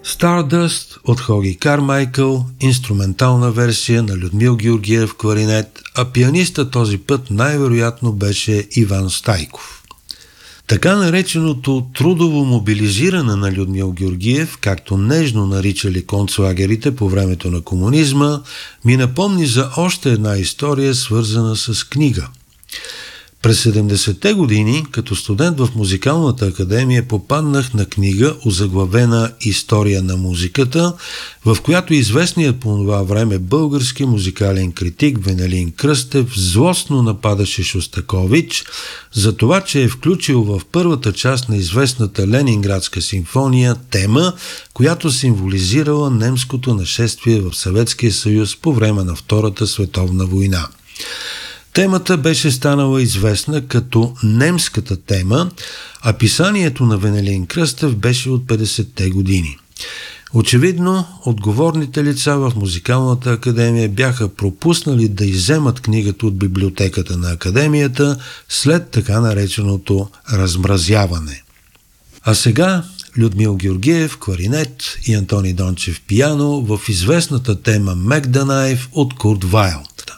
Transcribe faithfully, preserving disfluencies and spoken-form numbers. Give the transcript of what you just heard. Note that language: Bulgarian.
Stardust от Хоги Кармайкъл, инструментална версия на Людмил Георгиев кларинет, а пианиста този път най-вероятно беше Иван Стайков. Така нареченото трудово мобилизиране на Людмил Георгиев, както нежно наричали концлагерите по времето на комунизма, ми напомни за още една история, свързана с книга. През седемдесетте години, като студент в Музикалната академия, попаднах на книга, озаглавена «История на музиката», в която известният по това време български музикален критик Венелин Кръстев злостно нападаше Шостакович за това, че е включил в първата част на известната Ленинградска симфония тема, която символизирала немското нашествие в Съветския съюз по време на Втората световна война. Темата беше станала известна като немската тема, а писанието на Венелин Кръстев беше от петдесетте години. Очевидно, отговорните лица в Музикалната академия бяха пропуснали да изземат книгата от библиотеката на академията след така нареченото размразяване. А сега Людмил Георгиев кларинет и Антони Дончев пиано в известната тема «Мек да Найф» от Курт Вайл.